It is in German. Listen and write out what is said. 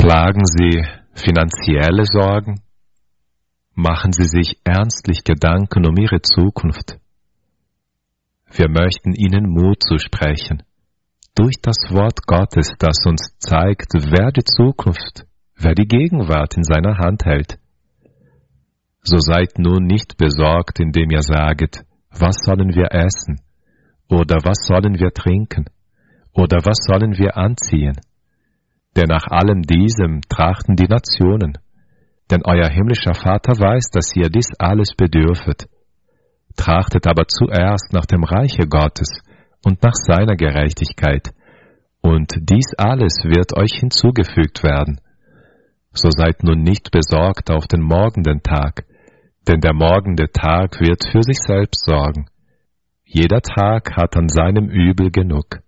Klagen Sie finanzielle Sorgen? Machen Sie sich ernstlich Gedanken um Ihre Zukunft? Wir möchten Ihnen Mut zusprechen, durch das Wort Gottes, das uns zeigt, wer die Zukunft, wer die Gegenwart in seiner Hand hält. So seid nun nicht besorgt, indem ihr saget, was sollen wir essen, oder was sollen wir trinken, oder was sollen wir anziehen? Denn nach allem diesem trachten die Nationen. Denn euer himmlischer Vater weiß, dass ihr dies alles bedürfet. Trachtet aber zuerst nach dem Reiche Gottes und nach seiner Gerechtigkeit, und dies alles wird euch hinzugefügt werden. So seid nun nicht besorgt auf den morgenden Tag, denn der morgende Tag wird für sich selbst sorgen. Jeder Tag hat an seinem Übel genug.